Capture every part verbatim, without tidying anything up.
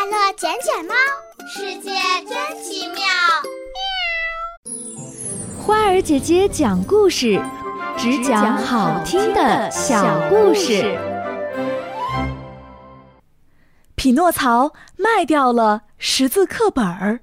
乐捡捡猫，世界真奇妙。 花儿姐姐讲故事，只讲好听的小故事。匹诺曹卖掉了识字课本儿。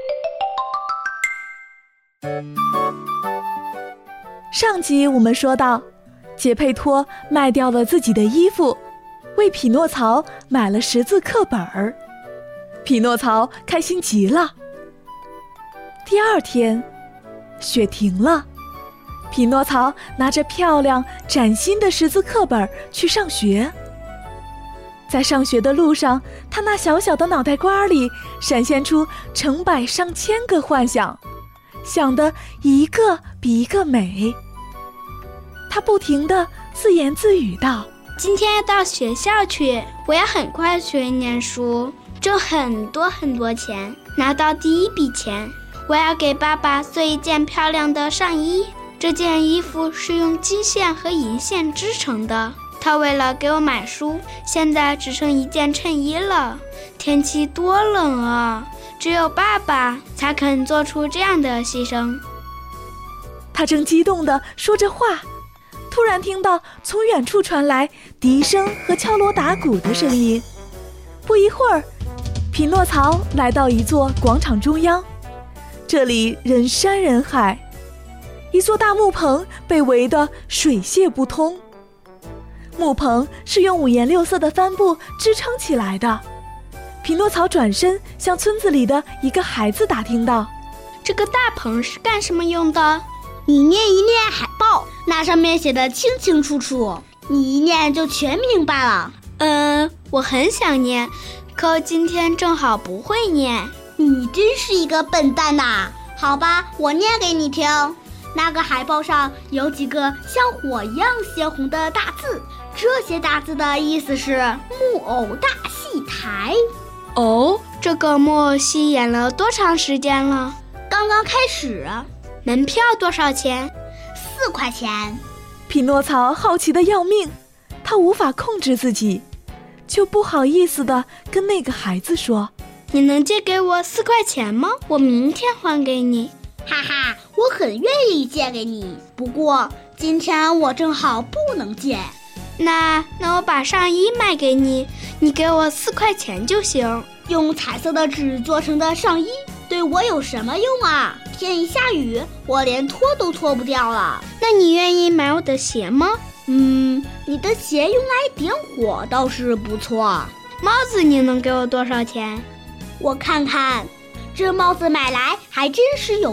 上集我们说到，杰佩托卖掉了自己的衣服，为匹诺曹买了识字课本儿。匹诺曹开心极了。第二天，雪停了，匹诺曹拿着漂亮崭新的识字课本去上学。在上学的路上，他那小小的脑袋瓜里闪现出成百上千个幻想，想得一个比一个美。他不停地自言自语道： 今天要到学校去，我要很快学会念书，挣很多很多钱。拿到第一笔钱，我要给爸爸做一件漂亮的上衣。这件衣服是用金线和银线织成的，他为了给我买书，现在只剩一件衬衣了。天气多冷啊，只有爸爸才肯做出这样的牺牲。 他正激动地说着话，突然听到从远处传来笛声和敲锣打鼓的声音。不一会儿，匹诺曹来到一座广场中央，这里人山人海，一座大木棚被围得水泄不通。木棚是用五颜六色的帆布支撑起来的。匹诺曹转身向村子里的一个孩子打听道： 这个大棚是干什么用的？ 你念一念海报，那上面写得清清楚楚，你一念就全明白了。 嗯，我很想念，可今天正好不会念。 你真是一个笨蛋呐！好吧，我念给你听。那个海报上有几个像火一样鲜红的大字，这些大字的意思是木偶大戏台。 哦，这个木偶戏演了多长时间了？ 刚刚开始。 门票多少钱？ 四块钱。 匹诺曹好奇得要命，他无法控制自己，就不好意思地跟那个孩子说： 你能借给我四块钱吗？我明天还给你。 哈哈，我很愿意借给你，不过今天我正好不能借。 那那我把上衣卖给你，你给我四块钱就行。 用彩色的纸做成的上衣对我有什么用啊？天一下雨，我连脱都脱不掉了。 那你愿意买我的鞋吗？ 嗯，你的鞋用来点火倒是不错。 帽子你能给我多少钱？ 我看看，这帽子买来还真是有